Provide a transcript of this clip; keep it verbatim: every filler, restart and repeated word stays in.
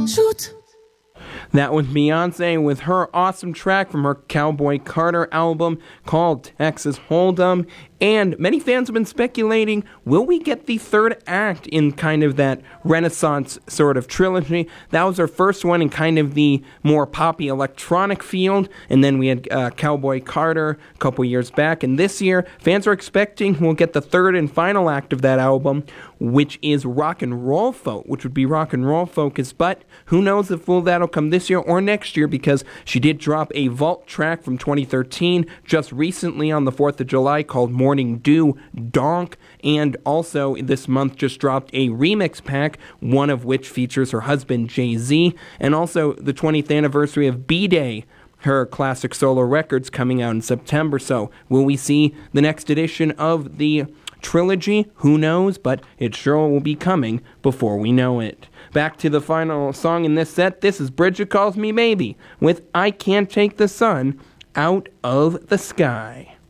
Shoot. That was Beyonce with her awesome track from her Cowboy Carter album called Texas Hold'em. And many fans have been speculating, will we get the third act in kind of that Renaissance sort of trilogy? That was our first one in kind of the more poppy electronic field. And then we had uh, Cowboy Carter a couple years back. And this year, fans are expecting we'll get the third and final act of that album, which is Rock and Roll Folk, which would be rock and roll focused. But who knows if will that'll come this year or next year, because she did drop a vault track from twenty thirteen just recently on the fourth of July called Morning Dew Donk, and also this month just dropped a remix pack, one of which features her husband Jay-Z, and also the twentieth anniversary of B-Day, her classic solo records, coming out in September. So will we see the next edition of the trilogy? Who knows, but it sure will be coming before we know it. Back to the final song in this set. This is Bridget Calls Me Maybe with I Can't Take the Sun Out of the Sky.